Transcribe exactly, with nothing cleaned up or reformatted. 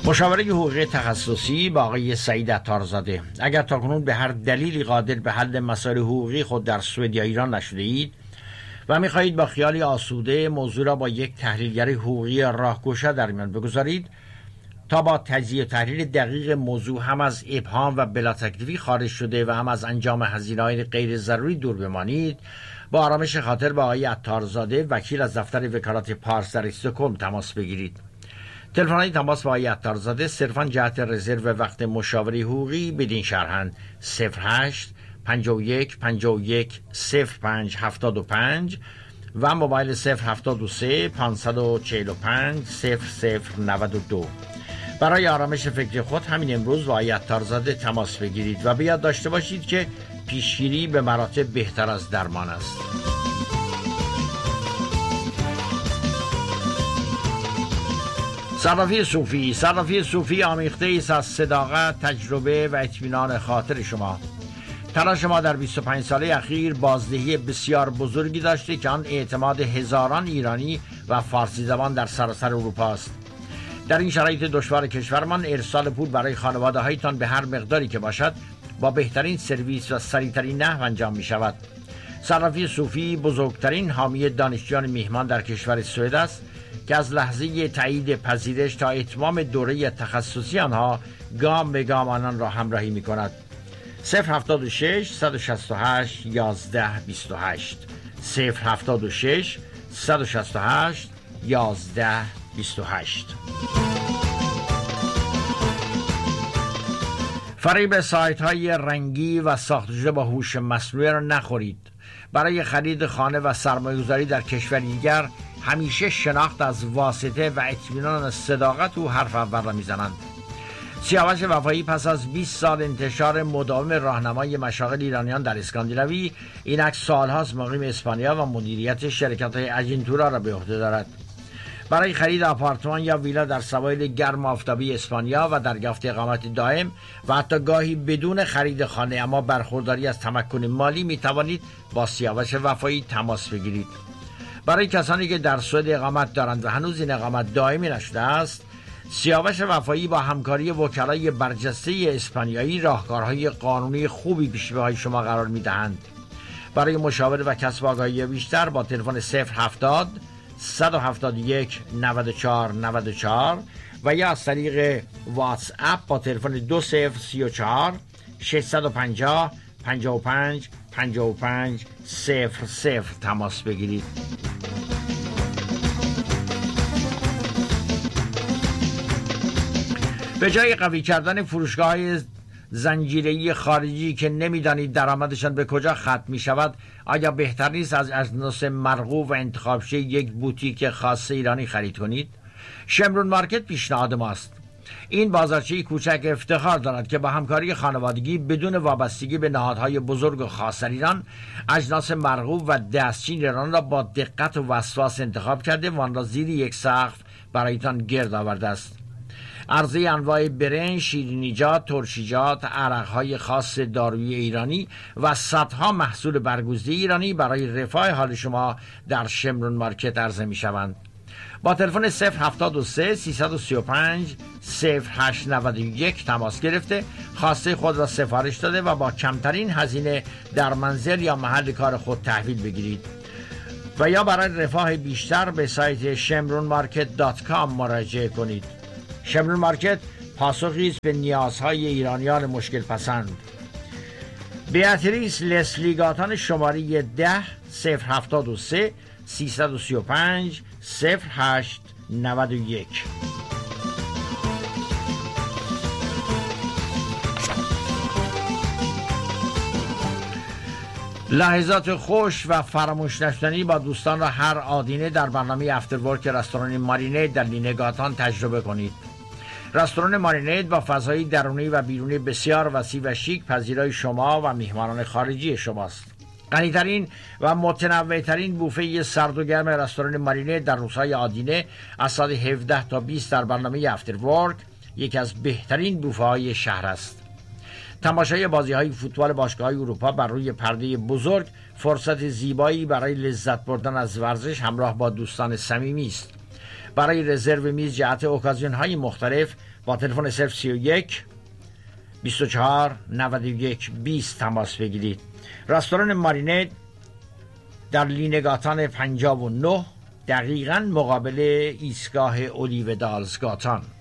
مشاوره حقوقی تخصصی با آقای سعید عطارزاده. اگر تاکنون به هر دلیلی قادر به حل مسائل حقوقی خود در سوئد یا ایران نشده اید و می‌خواهید با خیالی آسوده موضوع را با یک تحلیلگر حقوقی راهگشا در میان بگذارید تا با تجزیه و تحلیل دقیق موضوع هم از ابهام و بلا تکلیفی خارج شده و هم از انجام هزینه‌های غیر ضروری دور بمانید، با آرامش خاطر با آقای عطارزاده وکیل از دفتر وکالت پارس در استکهلم تماس بگیرید. تلفن‌های تماس با آقای عطارزاده صرفاً جهت رزرو وقت مشاوره حقوقی بدین شرحند صفر هشت پنجاه و یک پنجاه و یک صفر پنج هفتاد و پنج و موبایل صفر هفتاد و سه پانصد و چهل و پنج صفر صفر نود و دو. برای آرامش فکر خود همین امروز با آقای عطارزاده تماس بگیرید و به یاد داشته باشید که پیشگیری به مراتب بهتر از درمان است. صرافی صوفی صرافی صوفی آمیخته ایست از صداقت، تجربه و اطمینان خاطر شما. تلاش ما در بیست و پنج ساله اخیر بازدهی بسیار بزرگی داشته که آن اعتماد هزاران ایرانی و فارسی زبان در سراسر اروپا است. در این شرایط دشوار کشورمان ارسال پول برای خانواده هایتان به هر مقداری که باشد با بهترین سرویس و سریعترین نحو انجام می شود. صرافی صوفی بزرگترین حامی دانشجویان میهمان در کشور سوئد است که از لحظه تایید پذیرش تا اتمام دوره تخصصی آنها گام به گام آنان را همراهی می کند. صفر هفتاد و شش صد و شصت و هشت یازده بیست و هشت صفر هفتاد و شش صد و شصت و هشت یازده بیست و هشت. فریب سایت های رنگی و ساخته شده با هوش مصنوعی را نخورید. برای خرید خانه و سرمایه‌گذاری در کشور دیگر همیشه شناخت از واسطه و اطمینان از صداقت و حرف اول را میزنند. سیاوش وفایی پس از بیست سال انتشار مداوم راهنمای مشاغل ایرانیان در اسکاندیناوی، اینک سالهاست مقیم اسپانیا و مدیریت شرکت‌های اجنتورا را به عهده دارد. برای خرید آپارتمان یا ویلا در سواحل گرم آفتابی اسپانیا و در یافت اقامت دائم و حتی گاهی بدون خرید خانه اما برخورداری از تمکن مالی می توانید با سیاوش وفایی تماس بگیرید. برای کسانی که در سوئد اقامت دارند و هنوز این اقامت دائمی نشده است، سیاوش وفایی با همکاری وکلای برجسته اسپانیایی راهکارهای قانونی خوبی پیش پای شما قرار می دهند. برای مشاوره و کسب آگاهی بیشتر با تلفن صفر هفتاد صد و هفتاد و یک نود و چهار نود و چهار و یا از طریق واتس اپ با تلفن دو صفر سی و چهار ششصد و پنجاه پنجاه و پنج پنجاه و پنج صفر صفر تماس بگیرید. به جای قوی کردن فروشگاه‌های زنجیره‌ای خارجی که نمیدانید درآمدشان به کجا ختم می شود، آیا بهتر نیست از اجناس مرغوب و انتخاب‌شده یک بوتیک خاص ایرانی خرید کنید؟ شمرون مارکت پیشنهاد ماست. این بازارچه کوچک افتخار دارد که با همکاری خانوادگی بدون وابستگی به نهادهای بزرگ و خاص در ایران اجناس مرغوب و دستچین ایران را با دقت و وسواس انتخاب کرده و آن را زیر یک سقف برایتان گرد آورده است. عرضه انواع برنج، شیرینیجات، ترشیجات، عرقهای خاص دارویی ایرانی و صدها محصول برگزیده ایرانی برای رفاه حال شما در شمرون مارکت عرضه می شوند. با تلفن صفر هفتاد و سه سیصد و سی و پنج صفر هشت نود و یک تماس گرفته خواسته خود را سفارش داده و با کمترین هزینه در منزل یا محل کار خود تحویل بگیرید و یا برای رفاه بیشتر به سایت شمرون مارکت دات کام مراجعه کنید. شمرون مارکت پاسخی است به نیازهای ایرانیان مشکل پسند. بیاتریس لسلیگاتان شماره ده صفر هفتاد و سه سیصد و سی و پنج صفر هشت نود و یک. لحظات خوش و فراموش نشدنی با دوستان را هر آدینه در برنامه افتر ورک رستوران مارینیت در لینگاتان تجربه کنید. رستوران مارینیت با فضای درونی و بیرونی بسیار وسیع و شیک پذیرای شما و میهمانان خارجی شماست. غنی‌ترین و متنوع‌ترین بوفه سرد و گرم رستوران مارینیت در روزهای آدینه از ساعت هفده تا بیست در برنامه افتر ورک یکی از بهترین بوفه‌های شهر است. تماشای بازی‌های فوتبال باشگاه‌های اروپا بر روی پرده بزرگ فرصت زیبایی برای لذت بردن از ورزش همراه با دوستان صمیمی است. برای رزرو میز جهت اوکازیون های مختلف با تلفن صفر سی و یک بیست و چهار نود و یک بیست تماس بگیرید. رستوران مارینت در لینگاتان پنجاه و نه دقیقاً مقابل ایستگاه اولیو دالزگاتان.